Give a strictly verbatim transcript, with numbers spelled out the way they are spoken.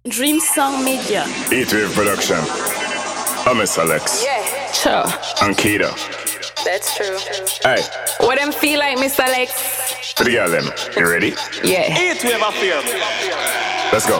Dream Song Media. Heatwave Production. I'm Miss Alex. Yeah, sure. And Keita. That's true. Hey. What them feel like, Miss Alex? For the girl them. You ready? Yeah. Let's go.